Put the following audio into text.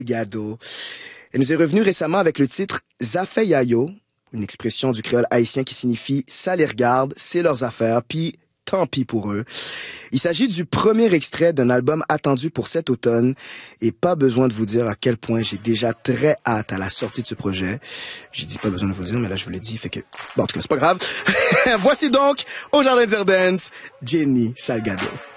Gado. Elle nous est revenue récemment avec le titre Zafé Yayo, une expression du créole haïtien qui signifie ça les regarde, c'est leurs affaires, puis tant pis pour eux. Il s'agit du premier extrait d'un album attendu pour cet automne et pas besoin de vous dire à quel point j'ai déjà très hâte à la sortie de ce projet. J'ai dit pas besoin de vous dire, mais là je vous l'ai dit, fait que... Bon, en tout cas, c'est pas grave. Voici donc, au Jardin d'Irdens, Jenny Salgado.